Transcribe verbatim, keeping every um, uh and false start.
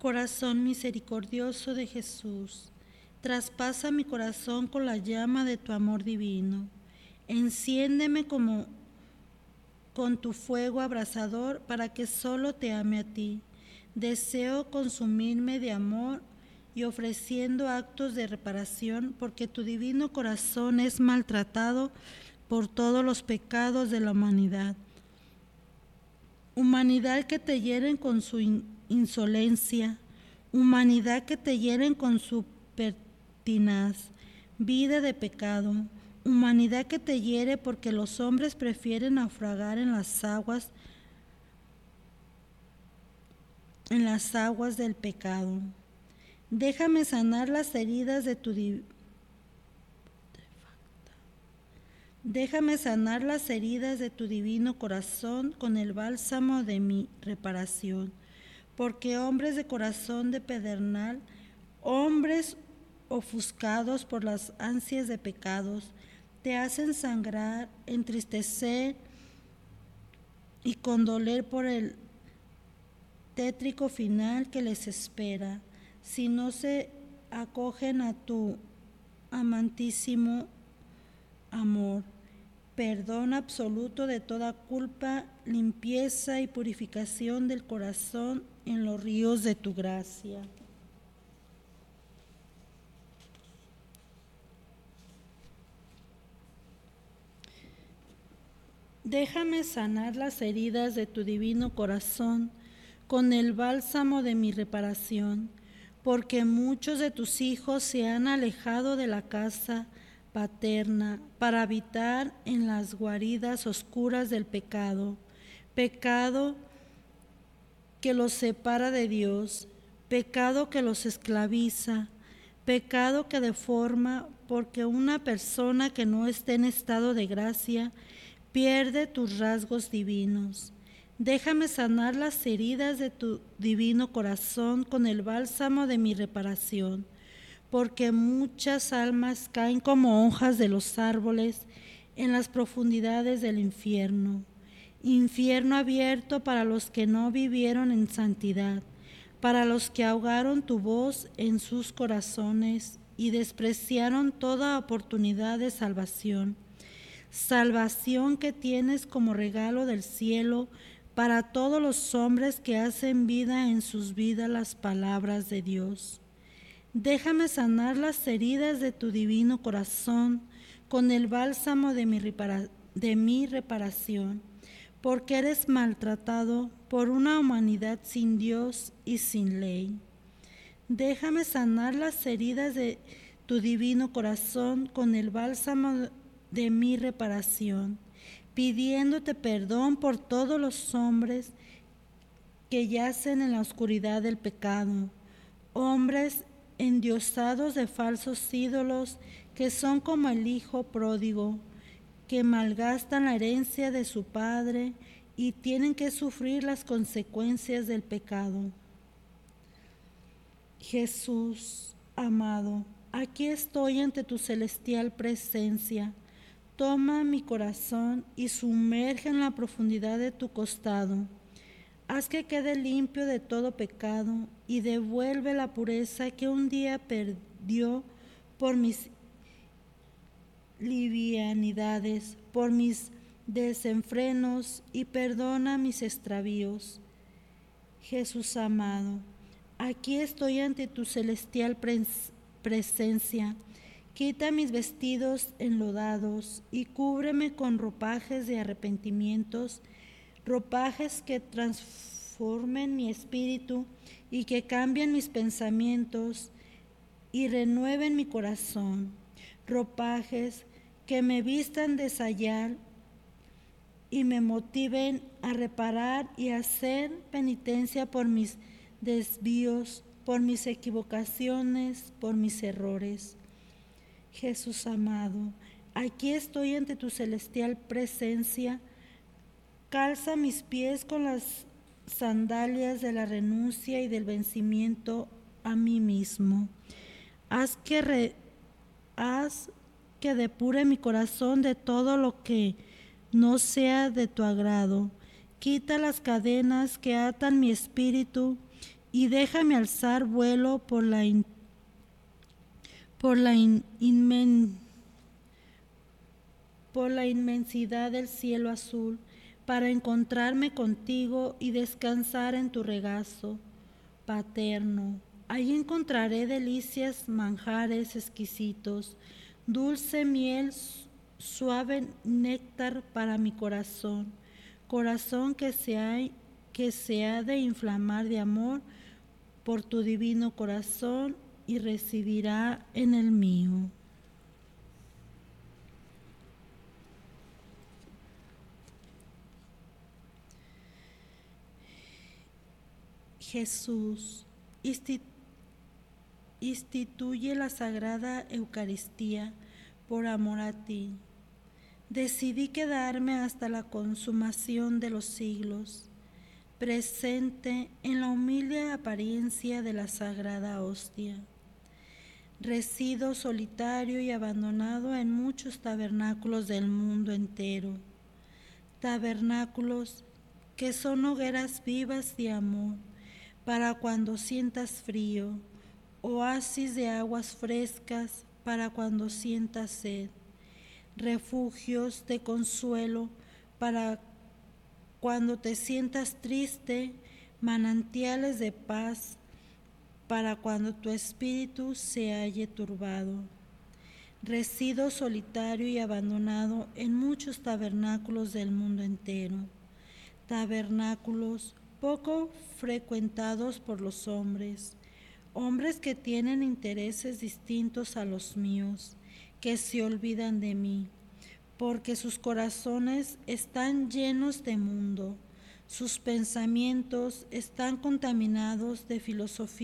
Corazón misericordioso de Jesús, traspasa mi corazón con la llama de tu amor divino. Enciéndeme como con tu fuego abrasador para que solo te ame a ti. Deseo consumirme de amor y ofreciendo actos de reparación, porque tu divino corazón es maltratado por todos los pecados de la humanidad. Humanidad que te hieren con su in- insolencia, humanidad que te hieren con su pertinaz, vida de pecado, humanidad que te hiere porque los hombres prefieren naufragar en las aguas, en las aguas del pecado. Déjame sanar las heridas de tu di- Déjame sanar las heridas de tu divino corazón con el bálsamo de mi reparación, porque hombres de corazón de pedernal, hombres ofuscados por las ansias de pecados, te hacen sangrar, entristecer y condoler por el tétrico final que les espera, si no se acogen a tu amantísimo amor. Perdón absoluto de toda culpa, limpieza y purificación del corazón en los ríos de tu gracia. Déjame sanar las heridas de tu divino corazón con el bálsamo de mi reparación, porque muchos de tus hijos se han alejado de la casa paterna para habitar en las guaridas oscuras del pecado, pecado que los separa de Dios, pecado que los esclaviza, pecado que deforma, porque una persona que no esté en estado de gracia pierde tus rasgos divinos. Déjame sanar las heridas de tu divino corazón con el bálsamo de mi reparación, porque muchas almas caen como hojas de los árboles en las profundidades del infierno. Infierno abierto para los que no vivieron en santidad, para los que ahogaron tu voz en sus corazones y despreciaron toda oportunidad de salvación. Salvación que tienes como regalo del cielo para todos los hombres que hacen vida en sus vidas las palabras de Dios. Déjame sanar las heridas de tu divino corazón con el bálsamo de mi, repara- de mi reparación, porque eres maltratado por una humanidad sin Dios y sin ley. Déjame sanar las heridas de tu divino corazón con el bálsamo de mi reparación, pidiéndote perdón por todos los hombres que yacen en la oscuridad del pecado, hombres endiosados de falsos ídolos que son como el hijo pródigo, que malgastan la herencia de su padre y tienen que sufrir las consecuencias del pecado. Jesús, amado, aquí estoy ante tu celestial presencia. Toma mi corazón y sumerge en la profundidad de tu costado. Haz que quede limpio de todo pecado y devuelve la pureza que un día perdió por mis livianidades, por mis desenfrenos, y perdona mis extravíos. Jesús amado, aquí estoy ante tu celestial pres- presencia. Quita mis vestidos enlodados y cúbreme con ropajes de arrepentimientos, ropajes que transformen mi espíritu y que cambien mis pensamientos y renueven mi corazón, ropajes que me vistan de sayal y me motiven a reparar y a hacer penitencia por mis desvíos, por mis equivocaciones, por mis errores. Jesús amado, aquí estoy ante tu celestial presencia. Calza mis pies con las sandalias de la renuncia y del vencimiento a mí mismo. Haz que, re, haz que depure mi corazón de todo lo que no sea de tu agrado. Quita las cadenas que atan mi espíritu y déjame alzar vuelo por la, in, por la, in, inmen, por la inmensidad del cielo azul, para encontrarme contigo y descansar en tu regazo paterno. Allí encontraré delicias, manjares exquisitos, dulce miel, suave néctar para mi corazón, corazón que se ha, que se ha de inflamar de amor por tu divino corazón y recibirá en el mío. Jesús, instituye la Sagrada Eucaristía por amor a ti. Decidí quedarme hasta la consumación de los siglos, presente en la humilde apariencia de la Sagrada Hostia. Resido solitario y abandonado en muchos tabernáculos del mundo entero, tabernáculos que son hogueras vivas de amor, para cuando sientas frío, oasis de aguas frescas para cuando sientas sed, refugios de consuelo para cuando te sientas triste, manantiales de paz para cuando tu espíritu se halle turbado. Resido solitario y abandonado en muchos tabernáculos del mundo entero, tabernáculos poco frecuentados por los hombres, hombres que tienen intereses distintos a los míos, que se olvidan de mí, porque sus corazones están llenos de mundo, sus pensamientos están contaminados de filosofía